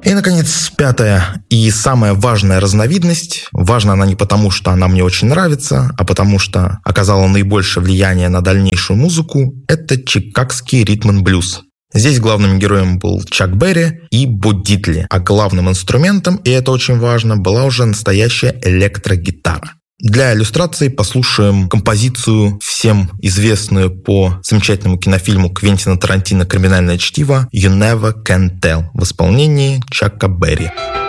И, наконец, пятая и самая важная разновидность. Важна она не потому, что она мне очень нравится, а потому что оказала наибольшее влияние на дальнейшую музыку. Это чикагский ритм-н-блюз. Здесь главным героем был Чак Берри и Бо Дитли, а главным инструментом, и это очень важно, была уже настоящая электрогитара. Для иллюстрации послушаем композицию, всем известную по замечательному кинофильму Квентина Тарантино «Криминальное чтиво» «You Never Can Tell» в исполнении Чака Берри.